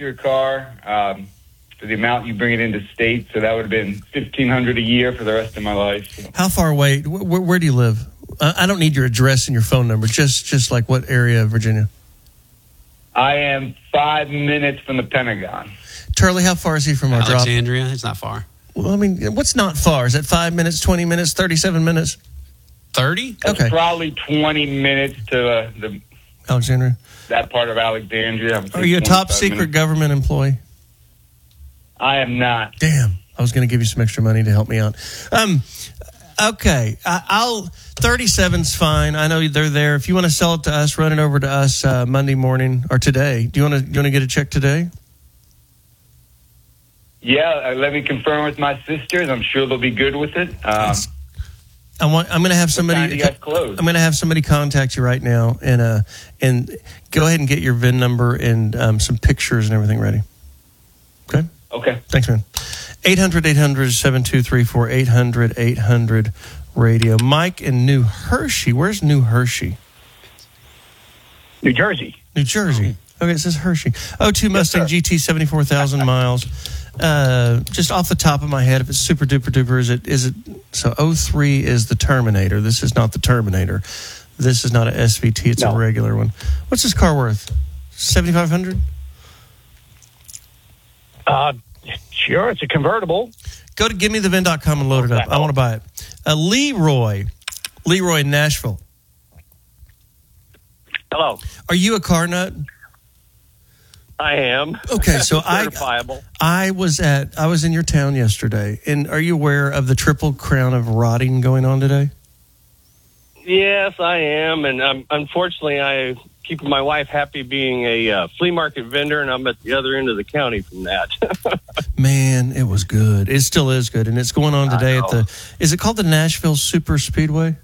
your car for the amount you bring it into state. So that would have been $1,500 a year for the rest of my life. So. How far away? Where do you live? I don't need your address and your phone number. Just like what area of Virginia? I am 5 minutes from the Pentagon. Turley, how far is he from our drop? Alexandria. It's not far. Well, I mean, what's not far? Is that 5 minutes, 20 minutes, 37 minutes? 30? Okay. Probably 20 minutes to the Alexandria. That part of Alexandria. Are you a top secret government employee? I am not. Damn. I was going to give you some extra money to help me out. Okay. 37's fine. I know they're there. If you want to sell it to us, run it over to us Monday morning or today. Do you want to get a check today? Yeah, let me confirm with my sisters. I'm sure they'll be good with it. I'm going to have somebody. What time do you guys close? I'm going to have somebody contact you right now, and go ahead and get your VIN number and some pictures and everything ready. Okay. Okay. Thanks, man. 800-800-7234. 800-800-radio. Mike in New Hershey. Where's New Hershey? New Jersey. New Jersey. Okay, it says Hershey. 02 Mustang GT, 74,000 miles. Just off the top of my head, if it's super duper duper, is it? So 03 is the Terminator. This is not the Terminator. This is not an SVT. It's a regular one. What's this car worth? 7,500. Sure, it's a convertible. Go to givemethevin.com and load it up. I want to buy it. Leroy in Nashville. Hello. Are you a car nut? I am. Okay, so certifiable. I was in your town yesterday, and are you aware of the Triple Crown of Rotting going on today? Yes, I am, and unfortunately, I keep my wife happy being a flea market vendor, and I'm at the other end of the county from that. Man, it was good. It still is good, and it's going on today at the. Is it called the Nashville Super Speedway?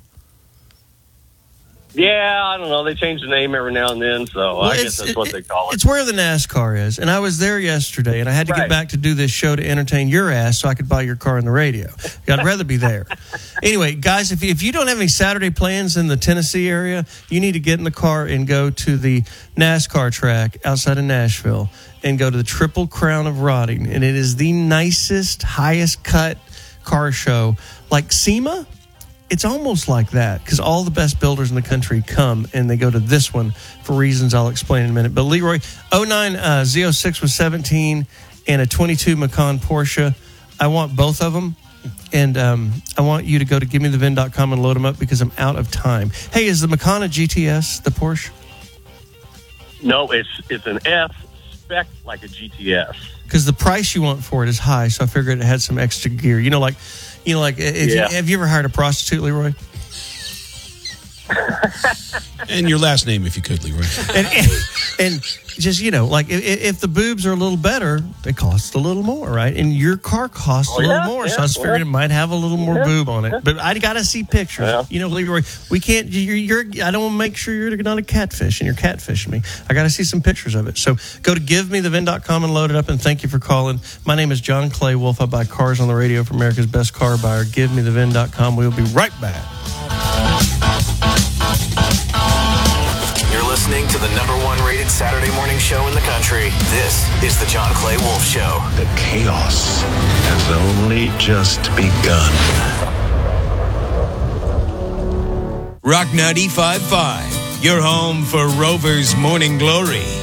Yeah, I don't know. They change the name every now and then, so I guess that's what they call it. It's where the NASCAR is, and I was there yesterday, and I had to get back to do this show to entertain your ass so I could buy your car on the radio. I'd rather be there. Anyway, guys, if you don't have any Saturday plans in the Tennessee area, you need to get in the car and go to the NASCAR track outside of Nashville and go to the Triple Crown of Rotting, and it is the nicest, highest cut car show. Like SEMA? It's almost like that because all the best builders in the country come and they go to this one for reasons I'll explain in a minute. But Leroy, 09 Z06 was 17 and a 22 Macan Porsche. I want both of them. And I want you to go to givemethevin.com and load them up because I'm out of time. Hey, is the Macan a GTS, the Porsche? No, it's an S spec like a GTS. Because the price you want for it is high, so I figured it had some extra gear. Have you ever hired a prostitute, Leroy? And your last name, if you could, Leroy. and just, if the boobs are a little better, it costs a little more, right? And your car costs a little more, so I was figuring it might have a little more boob on it. But I got to see pictures. Yeah. Leroy, we can't, I don't want to make sure you're not a catfish and you're catfishing me. I got to see some pictures of it. So go to givemethevin.com and load it up, and thank you for calling. My name is John Clay Wolf. I buy cars on the radio for America's best car buyer. Givemethevin.com. We'll be right back. Listening to the #1 rated Saturday morning show in the country. This is the John Clay Wolf Show. The chaos has only just begun. Rock 95.5, your home for Rover's Morning Glory.